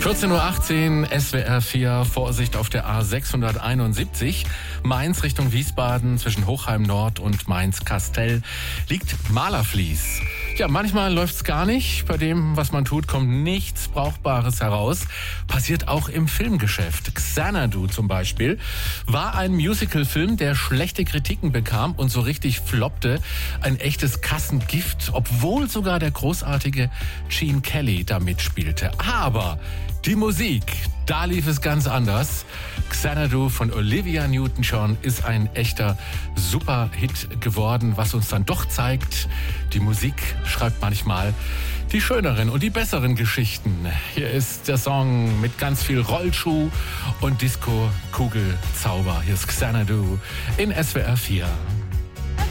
14:18 Uhr, SWR 4, Vorsicht auf der A671. Mainz Richtung Wiesbaden zwischen Hochheim Nord und Mainz-Kastell liegt Malerflies. Ja, manchmal läuft's gar nicht. Bei dem, was man tut, kommt nichts Brauchbares heraus. Passiert auch im Filmgeschäft. Xanadu zum Beispiel war ein Musical-Film, der schlechte Kritiken bekam und so richtig floppte. Ein echtes Kassengift, obwohl sogar der großartige Gene Kelly da mitspielte. Aber die Musik, da lief es ganz anders. Xanadu von Olivia Newton-John ist ein echter Superhit geworden, was uns dann doch zeigt, die Musik schreibt manchmal die schöneren und die besseren Geschichten. Hier ist der Song mit ganz viel Rollschuh und Disco-Kugelzauber. Hier ist Xanadu in SWR 4.